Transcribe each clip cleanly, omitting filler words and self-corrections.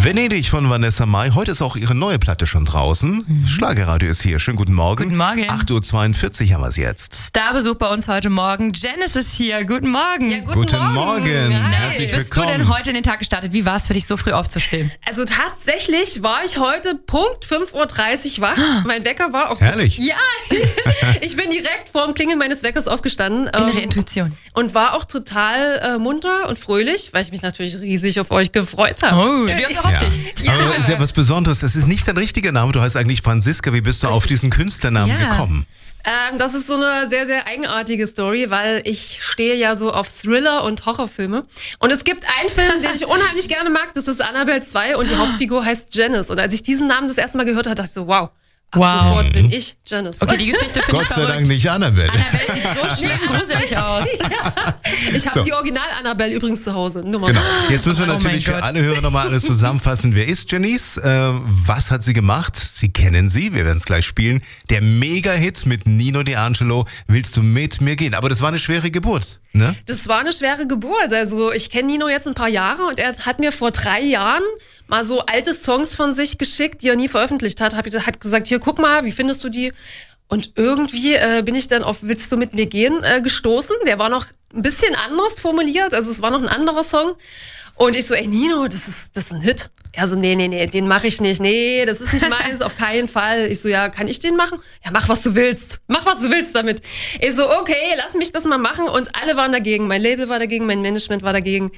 Venedig von Vanessa Mai. Heute ist auch ihre neue Platte schon draußen. Schlagerradio ist hier. Schönen guten Morgen. Guten Morgen. 8.42 Uhr haben wir es jetzt. Starbesuch bei uns heute Morgen. Janice ist hier. Guten Morgen. Ja, Guten Morgen. Hi. Herzlich Wie bist willkommen. du denn heute in den Tag gestartet? Wie war es für dich, so früh aufzustehen? Also tatsächlich war ich heute Punkt 5.30 Uhr wach. Mein Wecker war auch... Herrlich. Ja, ich bin direkt vor dem Klingeln meines Weckers aufgestanden. Innere Intuition. Und war auch total munter und fröhlich, weil ich mich natürlich riesig auf euch gefreut habe. Oh, wir uns auch auf dich. Ja. Aber ist ja was Besonderes. Das ist nicht dein richtiger Name. Du heißt eigentlich Franziska. Wie bist du auf diesen Künstlernamen Ja. gekommen? Das ist so eine sehr, sehr eigenartige Story, weil ich stehe ja so auf Thriller und Horrorfilme. Und es gibt einen Film, den ich unheimlich gerne mag, das ist Annabelle 2 und die Hauptfigur heißt Janice. Und als ich diesen Namen das erste Mal gehört habe, dachte ich so, wow, ab sofort bin ich Janice. Okay, die Geschichte finde ich Gott sei verrückt. Dank nicht Annabelle. Annabelle sieht so schlimm gruselig aus. Ich habe So. die Original-Annabelle übrigens zu Hause. Nummer Genau. Jetzt müssen wir Oh natürlich mein für Gott. alle Hörer nochmal alles zusammenfassen. Wer ist Janice? Was hat sie gemacht? Sie kennen sie. Wir werden es gleich spielen. Der Mega-Hit mit Nino D'Angelo. Willst du mit mir gehen? Aber das war eine schwere Geburt, ne? Das war eine schwere Geburt. Also ich kenne Nino jetzt ein paar Jahre und er hat mir vor 3 Jahren mal so alte Songs von sich geschickt, die er nie veröffentlicht hat. Hat gesagt, hier, guck mal, wie findest du die? Und irgendwie bin ich dann auf Willst du mit mir gehen gestoßen. Der war noch ein bisschen anders formuliert, also es war noch ein anderer Song. Und ich so, ey Nino, das ist ein Hit. Er so, nee, den mache ich nicht. Nee, das ist nicht meins, auf keinen Fall. Ich so, ja, kann ich den machen? Ja, mach, was du willst. Mach, was du willst damit. Ich so, okay, lass mich das mal machen. Und alle waren dagegen. Mein Label war dagegen, mein Management war dagegen.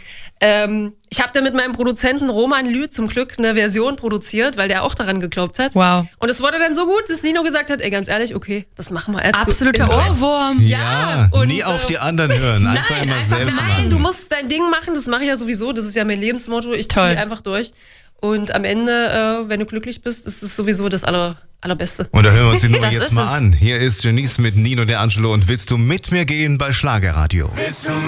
Ich habe da mit meinem Produzenten Roman Lü zum Glück eine Version produziert, weil der auch daran geglaubt hat. Wow. Und es wurde dann so gut, dass Nino gesagt hat, ey, ganz ehrlich, okay, das machen wir. Absoluter Ohrwurm. Ja, und, nie auf die anderen hören. Einfach immer selbst Nein, machen. du musst dein Ding machen, das mache ich ja sowieso, das ist ja mein Lebensmotto, ich Toll. ziehe einfach durch. Und am Ende, wenn du glücklich bist, ist es sowieso das Allerbeste. Und da hören wir uns die Nummer Das jetzt ist mal es. an. Hier ist Janice mit Nino D'Angelo und Willst du mit mir gehen bei Schlagerradio? Willst du